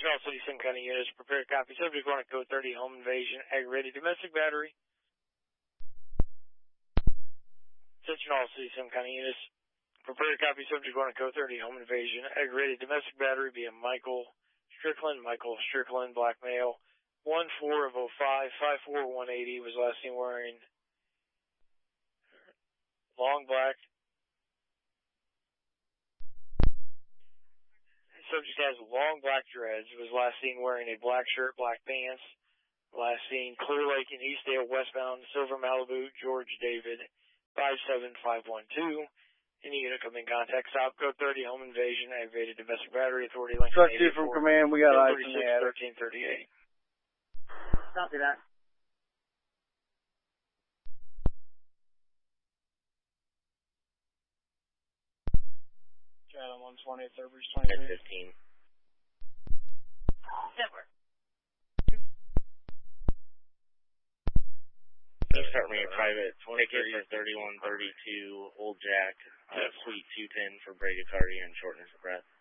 Attention all City Sim County units, prepare a copy. Subject warrant code 30, home invasion, aggravated domestic battery. Attention all City Sim County units, prepare a copy. Subject warrant code 30, home invasion, aggravated domestic battery via Michael Strickland, black male, 1/4 of 05, 54180, was last seen wearing long black. Subject has long black dreads, was last seen wearing a black shirt, black pants. Last seen Clear Lake in Eastdale, westbound, Silver Malibu, George David, 57512. Any unit come in contact, stop code 30, home invasion, aggravated domestic battery, authority link. Truck 2 from command, we got eyes in the attic. 1338. Copy that. Channel 120, third bridge 23. 15. Network. Start me a private ticket for 3132 Old Jack, Suite 210 for bradycardia and shortness of breath.